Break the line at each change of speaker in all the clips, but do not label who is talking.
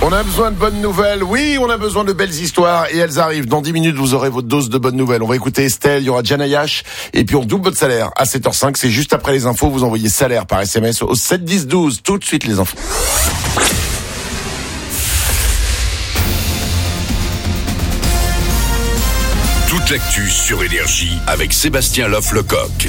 On a besoin de bonnes nouvelles. Oui, on a besoin de belles histoires et elles arrivent. Dans 10 minutes, vous aurez votre dose de bonnes nouvelles. On va écouter Estelle, il y aura Jana Yash et puis on double votre salaire à 7h05. C'est juste après les infos. Vous envoyez salaire par SMS au 7 10 12. Tout de suite les infos.
Toute l'actu sur Énergie avec Sébastien Loff-Lecoq.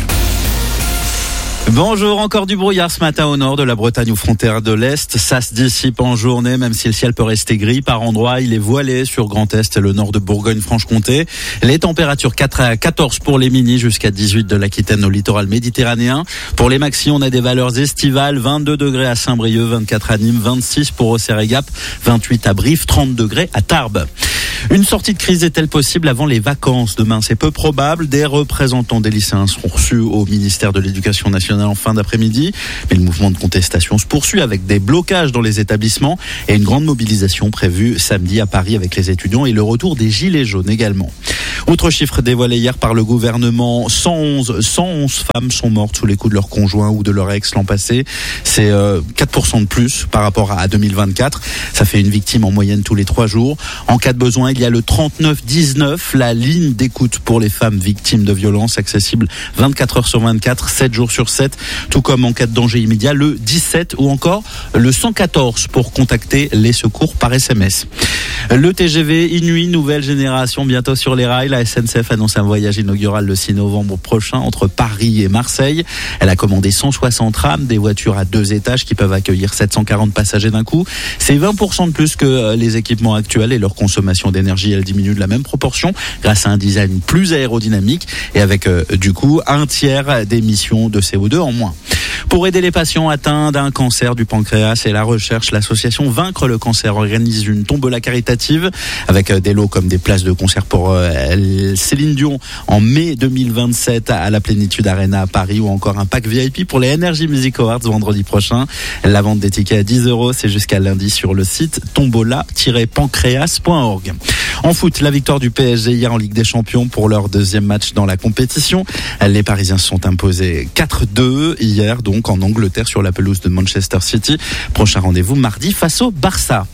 Bonjour, encore du brouillard ce matin au nord de la Bretagne aux frontières de l'Est. Ça se dissipe en journée, même si le ciel peut rester gris. Par endroits, il est voilé sur Grand Est et le nord de Bourgogne-Franche-Comté. Les températures 4 à 14 pour les mini, jusqu'à 18 de l'Aquitaine au littoral méditerranéen. Pour les maxi, on a des valeurs estivales. 22 degrés à Saint-Brieuc, 24 à Nîmes, 26 pour Auxerre-et-Gap, 28 à Brive, 30 degrés à Tarbes. Une sortie de crise est-elle possible avant les vacances? Demain, c'est peu probable. Des représentants des lycéens seront reçus au ministère de l'Éducation nationale en fin d'après-midi. Mais le mouvement de contestation se poursuit avec des blocages dans les établissements et une grande mobilisation prévue samedi à Paris avec les étudiants et le retour des gilets jaunes également. Autre chiffre dévoilé hier par le gouvernement, 111 femmes sont mortes sous les coups de leur conjoint ou de leur ex l'an passé. C'est 4% de plus par rapport à 2024. Ça fait une victime en moyenne tous les 3 jours. En cas de besoin, il y a le 3919, la ligne d'écoute pour les femmes victimes de violences, accessible 24 heures sur 24, 7 jours sur 7, tout comme en cas de danger immédiat, le 17 ou encore le 114 pour contacter les secours par SMS. Le TGV Inuit, nouvelle génération, bientôt sur les rails. La SNCF annonce un voyage inaugural le 6 novembre prochain entre Paris et Marseille. Elle a commandé 160 rames, des voitures à 2 étages qui peuvent accueillir 740 passagers d'un coup. C'est 20% de plus que les équipements actuels et leur consommation d'énergie, elle diminue de la même proportion grâce à un design plus aérodynamique et avec du coup un tiers d'émissions de CO2 en moins. Pour aider les patients atteints d'un cancer du pancréas et la recherche, l'association Vaincre le cancer organise une tombola caritative avec des lots comme des places de concert pour Céline Dion en mai 2027 à la Plénitude Arena à Paris ou encore un pack VIP pour les Energy Music Awards vendredi prochain. La vente des tickets à 10 €, c'est jusqu'à lundi sur le site tombola-pancréas.org. En foot, la victoire du PSG hier en Ligue des Champions pour leur deuxième match dans la compétition. Les Parisiens se sont imposés 4-2 hier, donc en Angleterre sur la pelouse de Manchester City. Prochain rendez-vous mardi face au Barça.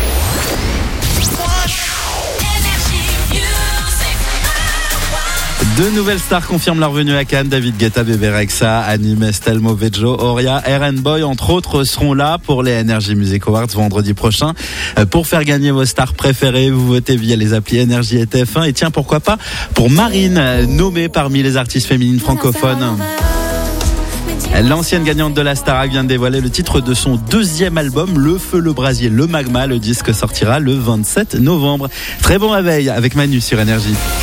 Deux nouvelles stars confirment leur venue à Cannes. David Guetta, Bébé Rexha, Anime, Estelle Movejo, Oria, Boy, entre autres, seront là pour les Energy Music Awards vendredi prochain. Pour faire gagner vos stars préférées, vous votez via les applis Energy et TF1. Et tiens, pourquoi pas pour Marine, nommée parmi les artistes féminines francophones. L'ancienne gagnante de la Starac vient de dévoiler le titre de son deuxième album, Le Feu, le Brasier, le Magma. Le disque sortira le 27 novembre. Très bon réveil avec Manu sur Énergie.